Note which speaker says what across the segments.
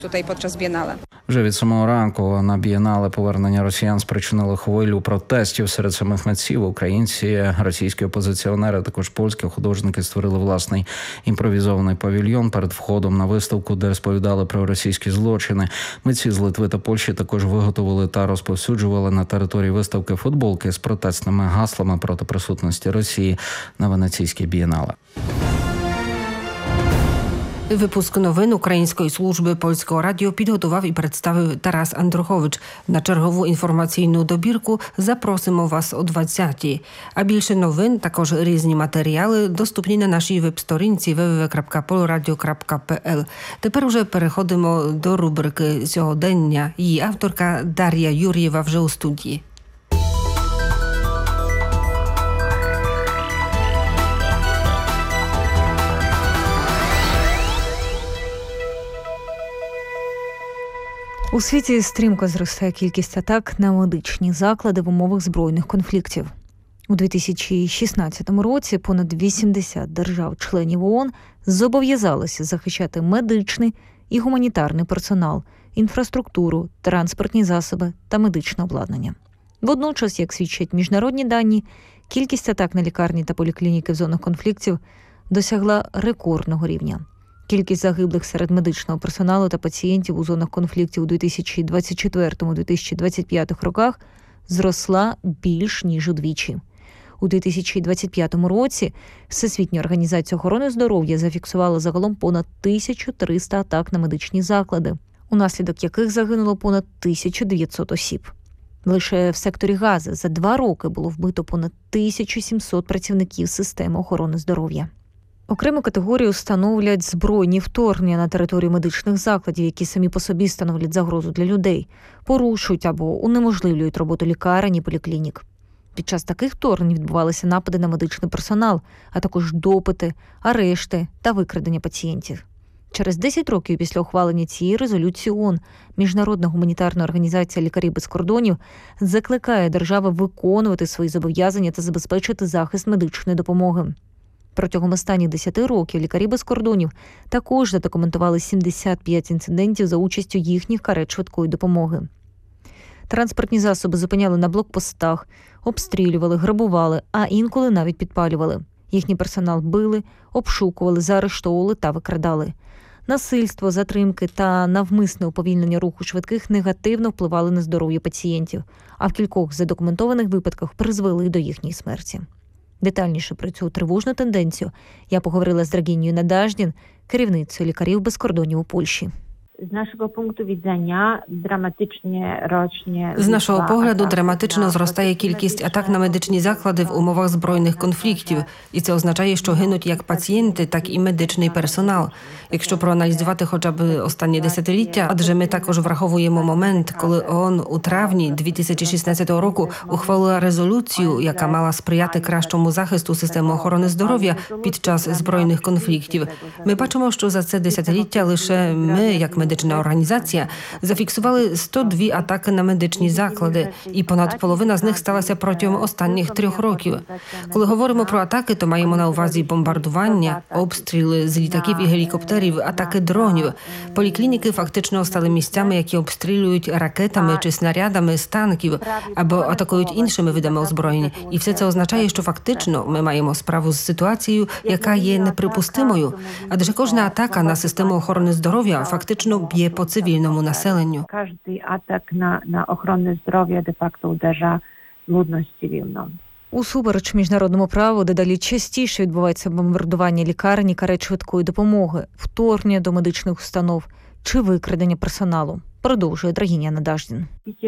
Speaker 1: Tutaj podczas Biennale.
Speaker 2: Вже від самого ранку на Бієнале повернення росіян спричинило хвилю протестів серед самих митців. Українці, російські опозиціонери, також польські художники створили власний імпровізований павільйон перед входом на виставку, де розповідали про російські злочини. Митці з Литви та Польщі також виготовили та розповсюджували на території виставки футболки з протестними гаслами проти присутності Росії на Венеційській Бієнале.
Speaker 3: Випуск новин Української служби Польського радіо підготував і представив Тарас Андрухович. На чергову інформаційну добірку запросимо вас о 20-й. А більше новин, також різні матеріали доступні на нашій веб-сторінці www.polradio.pl. Тепер уже переходимо до рубрики «Сьогодення». Її авторка Дар'я Юр'єва вже у студії.
Speaker 4: У світі стрімко зростає кількість атак на медичні заклади в умовах збройних конфліктів. У 2016 році понад 80 держав-членів ООН зобов'язалися захищати медичний і гуманітарний персонал, інфраструктуру, транспортні засоби та медичне обладнання. Водночас, як свідчать міжнародні дані, кількість атак на лікарні та поліклініки в зонах конфліктів досягла рекордного рівня. Кількість загиблих серед медичного персоналу та пацієнтів у зонах конфліктів у 2024-2025 роках зросла більш ніж удвічі. У 2025 році Всесвітня організація охорони здоров'я зафіксувала загалом понад 1300 атак на медичні заклади, унаслідок яких загинуло понад 1900 осіб. Лише в секторі Гази за 2 роки було вбито понад 1700 працівників системи охорони здоров'я. Окрему категорію становлять збройні вторгнення на територію медичних закладів, які самі по собі становлять загрозу для людей, порушують або унеможливлюють роботу лікарень і поліклінік. Під час таких вторгнень відбувалися напади на медичний персонал, а також допити, арешти та викрадення пацієнтів. Через 10 років після ухвалення цієї резолюції ООН Міжнародна гуманітарна організація «Лікарі без кордонів» закликає держави виконувати свої зобов'язання та забезпечити захист медичної допомоги. Протягом останніх 10 років «Лікарі без кордонів» також задокументували 75 інцидентів за участю їхніх карет швидкої допомоги. Транспортні засоби зупиняли на блокпостах, обстрілювали, грабували, а інколи навіть підпалювали. Їхній персонал били, обшукували, заарештовували та викрадали. Насильство, затримки та навмисне уповільнення руху швидких негативно впливали на здоров'я пацієнтів, а в кількох задокументованих випадках призвели до їхньої смерті. Детальніше про цю тривожну тенденцію я поговорила з Драгінією Надаждін, керівницею «Лікарів без кордонів» у Польщі.
Speaker 3: З нашого погляду, драматично зростає кількість атак на медичні заклади в умовах збройних конфліктів. І це означає, що гинуть як пацієнти, так і медичний персонал. Якщо проаналізувати хоча б останні десятиліття, адже ми також враховуємо момент, коли ООН у травні 2016 року ухвалила резолюцію, яка мала сприяти кращому захисту системи охорони здоров'я під час збройних конфліктів. Ми бачимо, що за це десятиліття лише ми, як медична організація, зафіксували 102 атаки на медичні заклади, і понад половина з них сталася протягом останніх 3 років. Коли говоримо про атаки, то маємо на увазі бомбардування, обстріли з літаків і гелікоптерів, атаки дронів. Поліклініки фактично стали місцями, які обстрілюють ракетами чи снарядами з танків або атакують іншими видами озброєнь. І все це означає, що фактично ми маємо справу з ситуацією, яка є неприпустимою. Адже кожна атака на систему охорони здоров'я фактично б'є по цивільному населенню.
Speaker 5: Кожний атак на охорону здоров'я де-факто ударяє людність цивільну.
Speaker 4: Усупереч міжнародному праву дедалі частіше відбувається бомбардування лікарень і карет швидкої допомоги, вторгнення до медичних установ чи викрадення персоналу. Продовжує Драгінія Надаждін.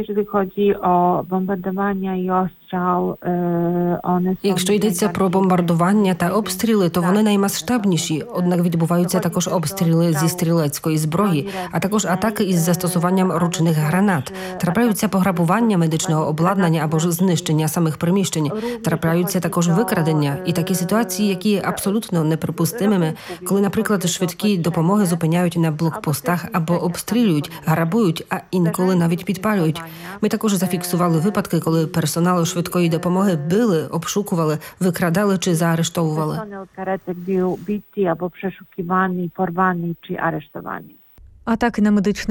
Speaker 3: Якщо йдеться про бомбардування та обстріли, то вони наймасштабніші. Однак відбуваються також обстріли зі стрілецької зброї, а також атаки із застосуванням ручних гранат. Трапляються пограбування медичного обладнання або ж знищення самих приміщень. Трапляються також викрадення і такі ситуації, які є абсолютно неприпустимими, коли, наприклад, швидкі допомоги зупиняють на блокпостах або обстрілюють, грабують, а інколи навіть підпалюють. Ми також зафіксували випадки, коли персоналу швидкої допомоги били, обшукували, викрадали чи заарештовували.
Speaker 5: Персонал кареток був биті або przeszukiwany, порваний чи арештований.
Speaker 4: Атаки на медичний